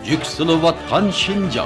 Yükselivatkan Şinjan.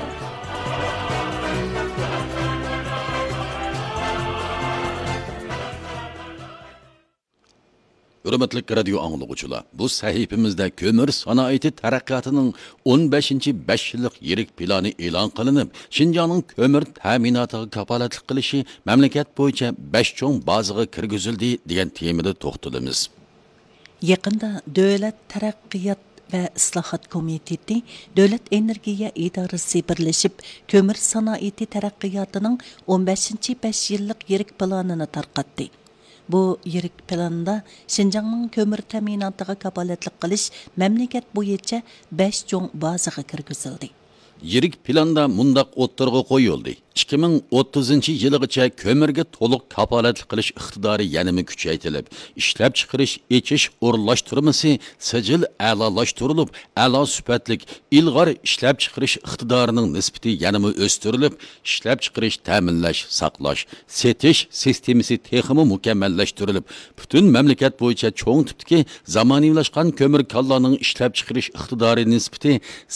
Hürmetli radio anlıqçılar, bu sahifimizde kömür sanayeti taraqqiyatining 15-ci 5 yillik yirik planı e'lon qilinib, Şinjanning kömür ta'minotiga kafolatlik qilishi mamlakat bo'yicha 5 cho'ng bazaga kirgizildi degan temada to'xtalamiz. Yaqinda Davlat taraqqiyot va islohot komiteti Davlat energiya idorasi birlashib kömür sanayeti taraqqiyotining 15-ci 5 yillik yirik planini tarqatdi. Bu yirik planda Şinjanning kömür ta'minotiga kafolatlik qilish mamlakat bo'yicha 5 cho'ng bazaga kirgizildi. Yirik planda mundaq o'ttirg'i qo'yildi. 2030-yilgacha kömürge to'liq kafolatlik qilish iqtidori yanada kuchaytirilib, ishlab chiqarish, echish o'rinlashtirmasi sijil a'lolashtirilib, a'lo sifatlik ilg'or ishlab chiqarish iqtidorining nisbati yanada o'stirilib, ishlab chiqarish, ta'minlash, saqlash, setish sistemasi texmi mukammallashtirilib, butun mamlakat bo'yicha cho'ng tipdagi zamonaviylashgan ko'mir konlarning ishlab chiqarish iqtidori nisbati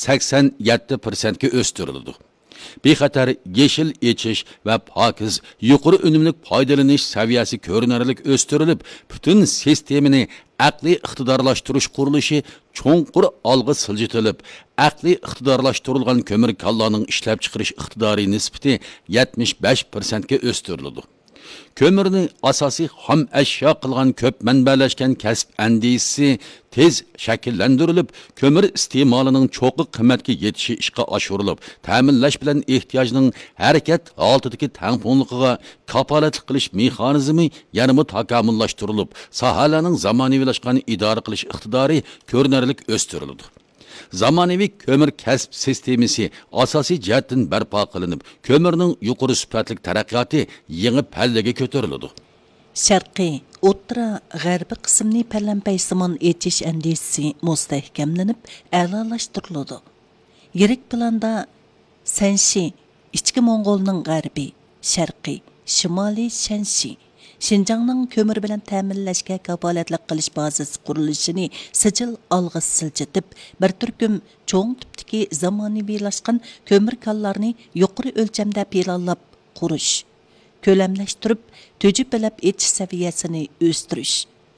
87% ga o'stirildi. Bexatar yeşil echish va pokiz yuqori unumli foydalanish saviyasi ko'rinarli o'stirilib, butun sistemani aqliy iqtidorlashtirish qurilishi cho'nqur olg'a siljitilib, aqliy iqtidorlashtirilgan ko'mir konlarning ishlab chiqarish iqtidori nisbati 75% ga o'stirildi. Kömürni asosiy ham ashyo qilgan ko'p manbalashgan kasb andisi tez shakllantirilib, kömür iste'molining cho'qi qimmatga yetishi ishga oshirilib, ta'minlash bilan ehtiyojning harakat holidagi tangpunligiga kafolatlik qilish mexanizmi yanada takomillashtirilib, sohalarning zamonaviylashgan idora qilish iqtidori ko'rinarli o'stirildi. Zamonaviy kömür kasb sistemasi asosiy jihatdan barpo qilinib, kömürning yuqori sifatli taraqqiyoti yangi pallaga ko'tariladi. Sharqiy, o'rta, g'arbiy qismni pallampaysimon echish andisi mustahkamlanib, a'lolashtiriladi. Yirik planda Sanshi, ichki Mo'ng'olning g'arbiy, sharqiy, shimoliy Shanshi, Şinjanning kömür bilan ta'minlashga kafolatlik qilish bazasi qurilishini sijil olg'a siljitib, bir turkum cho'ng tipdagi zamonaviylashgan kömür konlarni yuqori o'lchamda planlab qurish, ko'lamlashtirib, to'jibilab etish saviyasini o'stirish.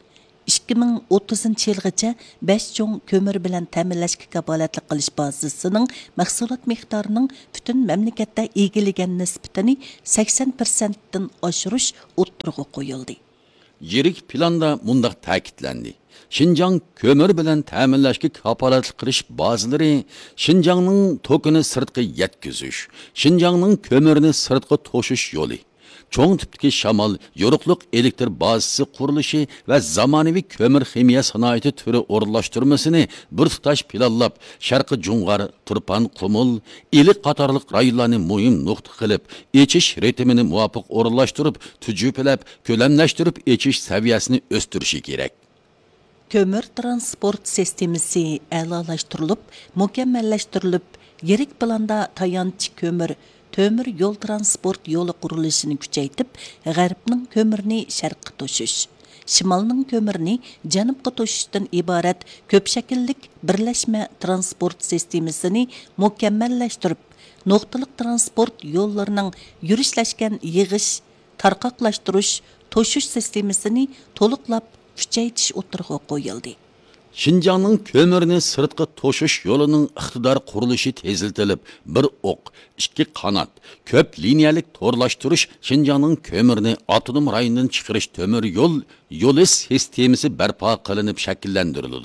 2030-yilgacha 5 cho'ng kömür bilan ta'minlashga kafolatlik qilish bazasining mahsulot miqdorining butun mamlakatda egillagan nisbatini 80% dan oshirish o'ttirg'i qo'yildi. Yirik planda mundaq ta'kidlandi. Şinjan kömür bilan ta'minlashga kafolatlik qilish bazalari Şinjanning tokini sirtqa yetkazish, Şinjanning kömürni sirtqa to'shish yo'li, cho'ng tipdagi shamol, yo'riqliq elektr bazasi qurilishi va zamonaviy ko'mir ximiya sanoati turi o'rinlashtirmasini bir tutash planlab, Sharqi Jungar, Turpan, Qumul, Ili qatorliq rayonlarni muhim nuqta qilib, echish ritmini muvofiq o'rinlashtirib, tujuplab, ko'lamlashtirib echish saviyasini o'stirishi kerak. Kömür transport sistemasi a'lolashtirilib, mukammallashtirilib, yirik planda tayanch tömür yol transport yo'li qurilishini kuchaytib, g'arbning ko'mirni sharqqa to'shish, shimolning ko'mirni janubga to'shishdan iborat ko'p shakillik birlashma transport sistemasini mukammallashtirib, nuqtaliq transport yo'llarining yurishlashgan yig'ish, tarqoqlashtirish, to'shish sistemasini to'liqlab kuchaytirish o'tirg'i qo'yildi. Şinjanning kömürni sirtqa to'shish yo'lining iqtidor qurilishi teziltilib, bir o'q, ikki qanot, ko'p liniyalik to'rlashtirish Şinjanning kömürni avtonom rayondan chiqarish temir yo'li sistemasi barpo qilinib shakllantiriladi.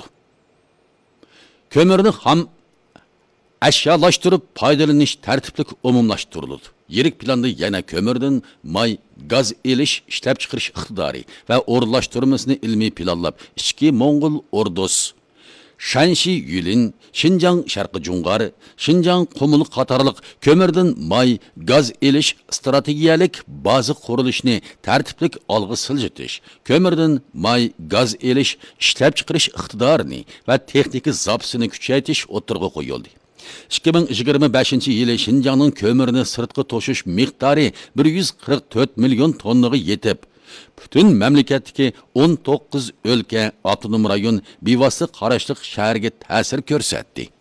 Kömürni ham ashyolashtirib foydalanish tartiblik umumlashtiriladi. Yirik planda yana kömürden may, gaz elish, ishlab chiqarish iqtidori va o'rinlashtirmasini ilmiy planlab, ichki Mo'ng'ol Ordos, Shanshi Yulin, Şinjan Sharqi Jungar, Şinjan Qumul qatorliq kömürden may, gaz elish strategiyalik baza qurilishini tartiblik olg'a siljitish, kömürden may, gaz elish, ishlab chiqarish iqtidorini va texnik zapsini kuchaytirish o'tirg'i qo'yildi. 2025-yili Şinjanning kömürni sirtqa to'shish miqdori 144 million tonnaga yetib, butun mamlakatdagi 19 o'lka, avtonom rayon bevosita qarashliq shaharga ta'sir ko'rsatdi.